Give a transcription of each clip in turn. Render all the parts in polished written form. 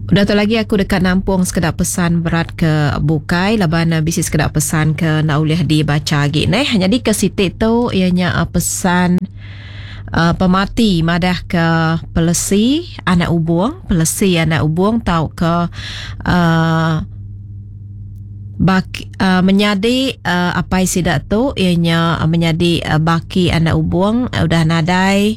Udah tu lagi aku dekat Nampung sekedar pesan berat ke Bukai laban bisnis sekedar pesan ke nak boleh dibaca lagi neh. Jadi ke sitik tu ianya pesan pemati madah ke pelesi anak ubung tau ke menyadi apa sidak tu ianya menyadi baki anak ubung udah nadai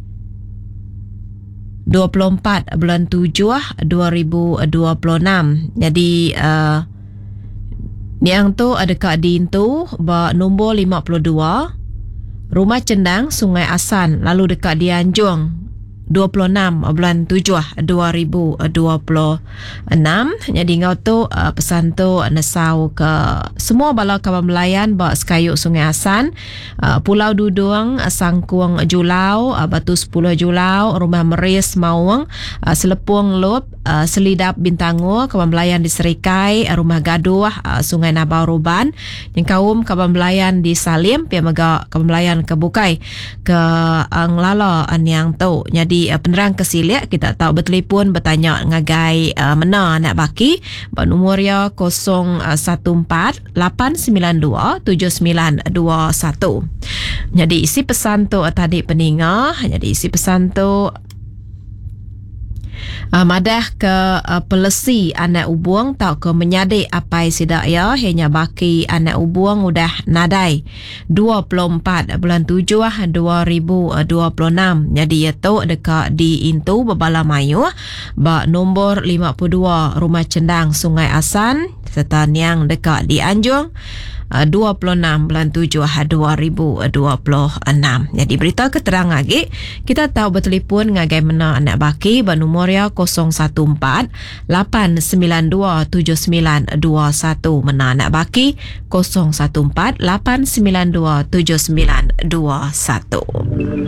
24 bulan 7 2026. Jadi yang tu ada kat Dintu nombor 52 Rumah Cendang Sungai Asan, lalu dekat Dianjung 26 bulan 7 2026. Jadi ngau tu pesan tu nesau ke semua bala kawan melayan bak sekayuk Sungai Asan, Pulau Dudung, Sangkuang Julau, Batu 10 Julau, Rumah Meris Mawang, Selepung Lup, Selidap Bintangur, kawan melayan di Serikai, Rumah Gaduh, Sungai Nabau Ruban, yang kaum kawan melayan di Salim, pia mega kawan melayan ke Bukai ke Nglala yang tu. Jadi penerang kesilik kita tahu bertelefon bertanya ngagai mana nak baki nomor dia 014 892 7921. Jadi isi pesan tu tadi peningah. Jadi isi pesan tu madah ke pelesi anak ubung tau ke menyadi apa sidak ya hanya baki anak ubung udah nadai 24 bulan 7 2026. Jadi itu dekat di Intu Babala Mayu bak nombor 52 Rumah Cendang Sungai Asan serta yang dekat di Anjung 26 bulan 7 2026. Jadi berita keterang lagi kita tahu bertelefon ngagai mana anak baki bernomor ya 014 892 7921 mana anak baki 014 892 7921.